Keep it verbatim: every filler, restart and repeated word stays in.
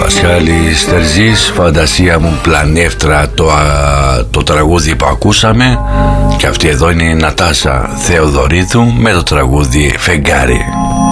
Πασχάλης Τερζής, φαντασία μου πλανεύτρα, το, α, το τραγούδι που ακούσαμε. Και αυτή εδώ είναι η Νατάσα Θεοδωρίδου με το τραγούδι Φεγγάρι.